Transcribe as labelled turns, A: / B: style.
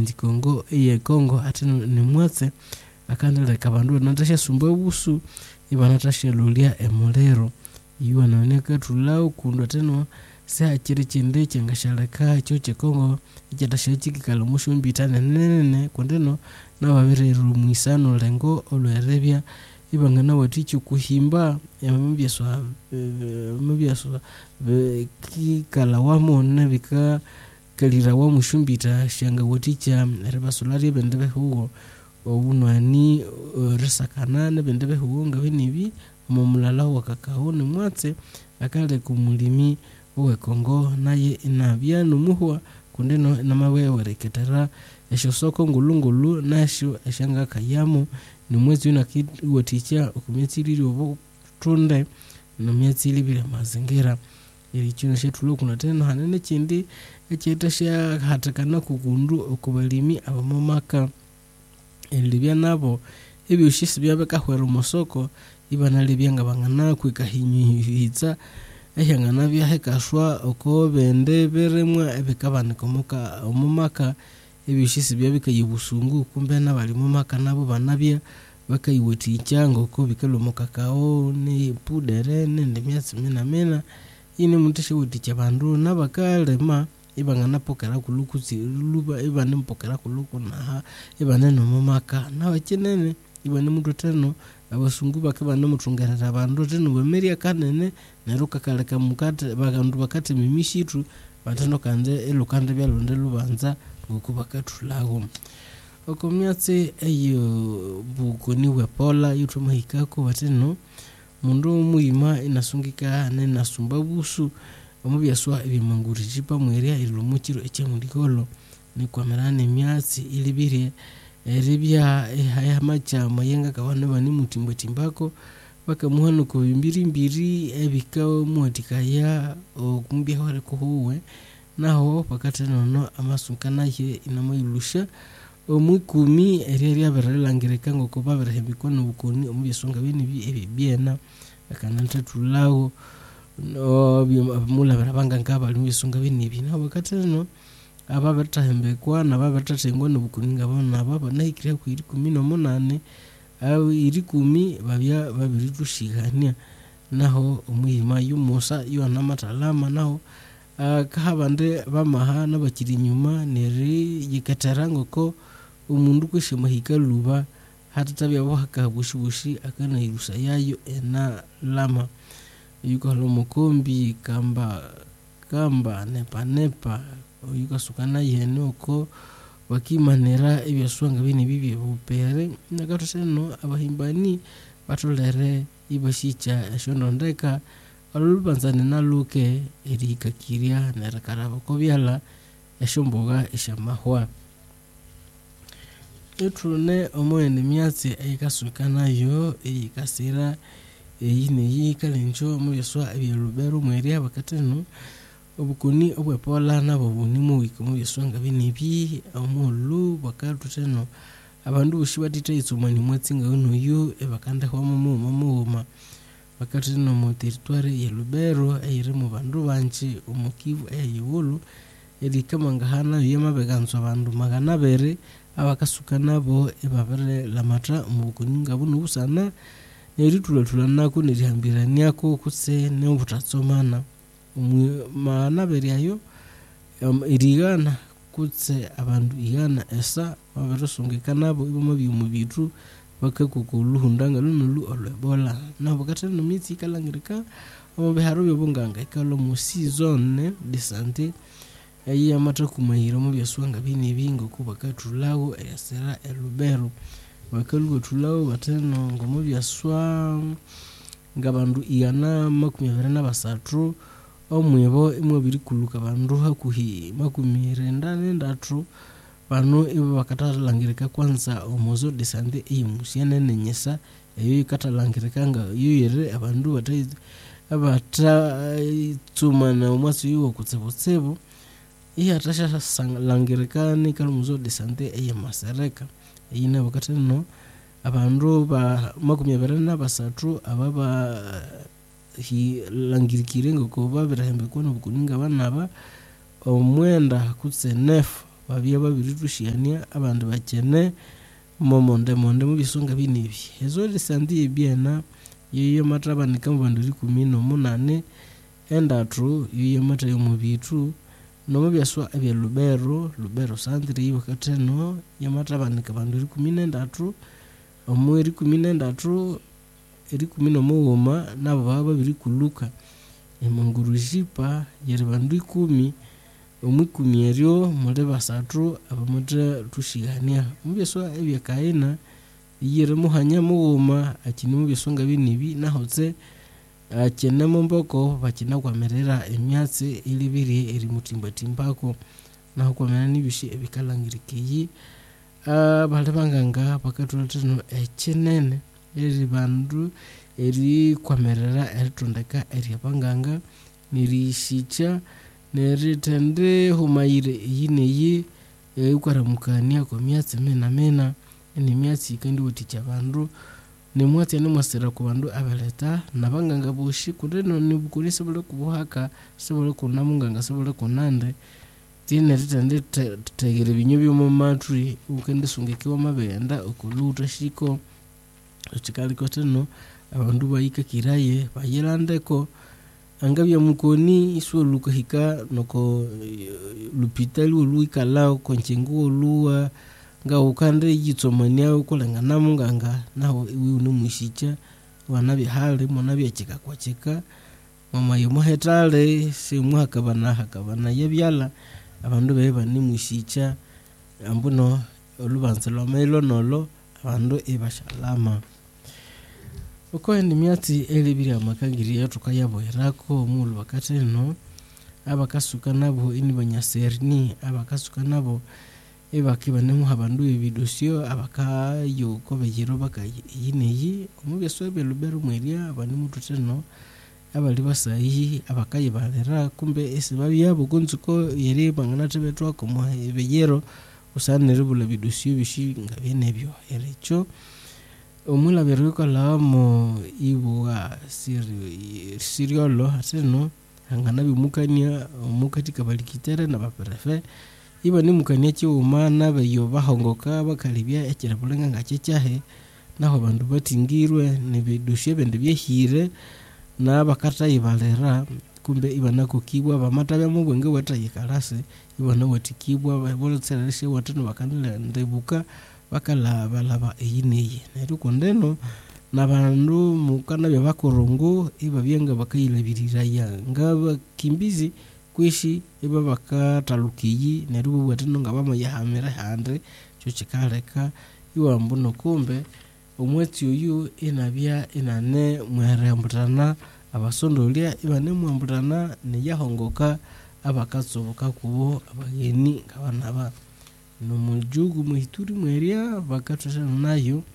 A: president Kongo eye Kongo atino ni mwatse akandeleka bandu natasha sumba busu ibanatasha lulia emolero iwa naoneka tulao kundwa teno saa chiri chinde chengashalaka choche Kongo ichatasha chikikala musho mbitane nene kondeno na wabere rumwisano lengo olwerebya ibangana watichu kuhimba yambyaswa kikala wamo nebika kalira wa mushumbita shanga waticha rebasolari bendebe huo obunwani resakana nebendebe huo ngabinibi mumulala wa kakao ni mwatse akale kumulimi owe Kongo naye inabya numuhwa kundeno namawewe reketera esho soko ngulungulu nasho eshanga kayamo ni mwezi waticha okumyatsiliri obo tunde no myatsiliri bila mazingira ili chino shetulo kuna teno hanene chindi echetasha hatakana kukundu okubalimi abamomaka elibya nabo ebyushisi byabeka hwero mosoko ibana libyanga bangana kwikahinyihitsa ehangana byahekashwa oko bende beremwa ebikabane komoka omomaka ebyushisi byabeka yibusungu kumbe nabali momaka nabo banabya bakayiweticha ngoko bikalomo kakao ni pudere nende myatsi mena ine mutishe weticha bandu nabakalema ibangana pokera kulukuzi luba ibane mpokera kuluku na ibane no momaka nawe kinene ibane mutu teno abasungu bakabana mutungerera abandu teno bemeria kanene neruka kaleka mukate bagandu bakate mimishitu batano kanze elukande byalonde lubanza ngokubakatulago okomyatse eyo bukoni wepola yutumahikako bateno mundu muima inasungika nenasumba busu omubyaswa ebimanguri jipa mweria ilumukiro ekyemundikolo ni kwamerane myatsi ilibire eribya haya macha mayenga kabane bani mutimbo timbako bakamuhano ko mbiri ebikao muatikaya okumbya hore kuhuwe naho pakate nono amasunkana ye inamoilusha omukumi erya berelangireka ngoko baberehebikono bukoni omubyasonga bini ebibyena akananta tulawo no mula barabanga ngaba limusonga bini bina wakati no ababertahembekwa nababertatengwa nobukuninga bona baba nahikira ku 18 au 10 babya babiritushigania naho omuyima yumusa yona matalama naho kahabande bamaha nabakiri nyuma neri yikaterango ko umundu kwishimahika luba hatatabya bohaka bushubushi akana irusa yayo ena lama yuko lomukombi kamba nepa yuko sukana yenoko wakimanera ebyaswanga bini bibye bupere nakatoseno abahimbani batolere ibashicha shondondeka olubanzane naluke erikakiria nerakaraba kobyala eshomboga eshamahwa etune omwene myatsi ekasukana yo ekasira eyine yikalenjo mubyaswa ebyolubero mweria bakateno obukoni obwepola nabo bunimu wikomo byaswanga binibi omulu bakatuteno abandu bushibadite itsumani mwatsinga unoyo ebakanda kwa mumuma bakateno mu territoire ya Lubero eyire mu bandu banchi umukivu eyewulu erikamanga hana yemabeganzwa abandu magana bere abakasukana bo ebabere lamata mu bukoni ngabo nubusana neritula nako nerihambirania ko kutse nebutatsomana mana beriayo irigana kutse abandu igana esa baberosongekana bo iboma byumu bitu bakakukuluhundanga lunulu olwebola nabo kateno mitsi kalangirika obeharo byobunganga ikalo mu season de santé eya matakumahiro mu byaswanga bini bingo kubakatulawo eyasera elubero bakalugo tulawo bateno ngomo byaswa ngabandu iyana makumyabirana basatru omwebo imwe birikuluka bandu hakuhi makumirenda nendatu bano ibo bakatalangirika kwanza omozo de sande eyimusiana nenyesa eyo ikatalangirika nga yoyere abandu tsumana omwaso yiwo kutsebotsebo iyatasha langirika ni kalumuzo de sande eyemasereka eyina bakateno abandu ba makumyabirana basatru ababa langirikire ngoko babirahembe kono bukuninga banaba omwenda kutse nef babya babiritushania abandu bakene momonde mu bisonga binibi ezo lisandi ebyena yeyo matabanika mu bandu 18 endatu yeyo matayo mu bitu nomu byaswa ebya Lubero sandri wakateno yamatabanika bandu 13 omweri 13 eri 11 nabo baba biri kuluka emangurujipa yeri bandu 10 omwikumi eryo mule basatu abamutra tushigania mubyeswa ebya kaina yiri muhanya muwoma akini mubyesonga binibi nahotse akene momboko bakina kwamerera emyatsi ilibiri eri mutimba-timbako naho kwamera nibishi ebikalangirikiyi bali banganga bakatulatano ekinene eri bandu eri kwamerera eritondeka eri abanganga nirishicha neritende humaire yineyi ukwaramukania kwa myatsi mena ni myatsi kandi wuticha bandu ni mwatsi ni mwasira ku bandu abeleta nabanganga boshi kudeno ni bukuri sebule kubuhaka sebule kunamunganga sebule kunande tine ritende tegere binyo byo matri ukende sungekiwa mabenda okuluta shiko chikali koteno abandu bayika kiraye bayirandeko angabya mukoni iswo lukahika noko lupitali oluikalao konchengu oluwa nga ukande yitsomania ukolengana munganga naho iwe unemushicha wanabi hali monabi chika kwa chika mama yomuhetale simwakabana yebyala abandu beba nimushicha ambuno olubanzelo melo nolo abandu ibashalama uko ndi myatsi elibiri amakangiri yatuka yaboherako mulu bakateno abakasuka nabo inibanyaserni abakasuka nabo ebakiba nemu habandu ebidosyo abakayo kobejero bakayineyi omubyeso belubero mweria abani mututeno abali basayi abakaye balera kumbe esibabyabo kunzuko yeri bangana tebetwa komo ebejero usanere bula bidosyo bishi ngabenebyo erecho omula beruko lamo ibuwa siriolo aseno angana bimukania omukatika balikitere na baprefe iba ni mukania cy'umana bayo bahongoka bakalibya ekira bulenga ngacyahe naho bandu batingirwe nebidushe bende byehire na bakata ibalera kumbe iba nako kibwa bamata mu bwenge watayikalase iba na watikibwa babolotsereshe watano bakandela ndebuka bakalaba eyineye neru kondeno nabandu mukana bya bakorongo iba byenga bakayilabirira ngaba kimbizi kwishi iba bakatalukiyi neru bwatino ngabama yahamera hande cyo kikaleka iwa mbuno kumbe omwetsi uyu inabya inane mwerembutana abasondolia iba ne mwambutana ne yahongoka abakatsoboka kubo abageni ngabana ba no mujugu muhituri mweria bakatashana nayo